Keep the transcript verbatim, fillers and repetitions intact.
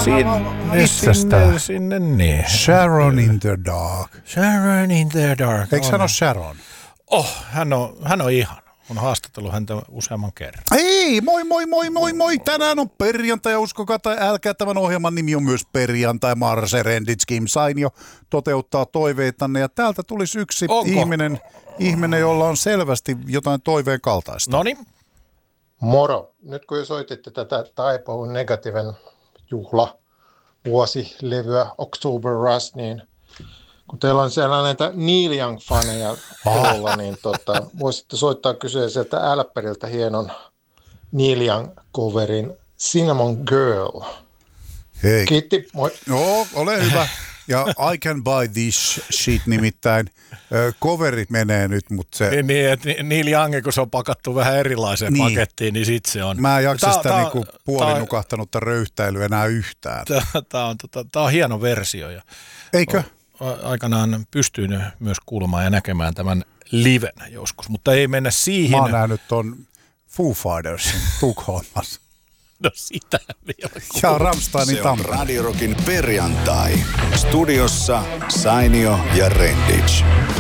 Sinne, sinne, sinne, niin. Sharon in the Dark. Sharon in the Dark. Eikö hän ole Sharon? Oh, hän on, hän on ihana. On haastatellut häntä useamman kerran. Ei, moi moi moi moi moi. Tänään on perjantai ja uskokaa tai älkää, tämän ohjelman nimi on myös perjantai. Marse Rendits Kim Sainio toteuttaa toiveitanne ja täältä tulisi yksi ihminen, ihminen, jolla on selvästi jotain toiveen kaltaista. Noniin. Moro. Nyt kun soititte tätä Typo Negativen juhla vuosilevyä October Rush, niin kun teillä on siellä näitä Neil Young-faneja koolla, niin tota, voisitte soittaa kyseiseltä älppäriltä hienon Neil Young-coverin Cinnamon Girl. Hei. Kiitti, moi. Joo, ole hyvä. Ja I can buy this shit nimittäin. Coveri menee nyt, mutta se... Niin, että Neil Young, kun se on pakattu vähän erilaiseen niin. pakettiin, niin sit se on. Mä en jaksa tää, sitä tää, niinku puolinukahtanutta röyhtäilyä enää yhtään. Tämä on, tää on hieno versio. Ja eikö? Aikanaan pystyin myös kuulemaan ja näkemään tämän livenä joskus, mutta ei mennä siihen. Mä oon nähnyt ton Foo Fightersin Tukholmassa. No sitä vielä kuuluu. Ja Rammsteinin Tampere. Se on Radio Rockin perjantai. Studiossa Sainio ja Rendits.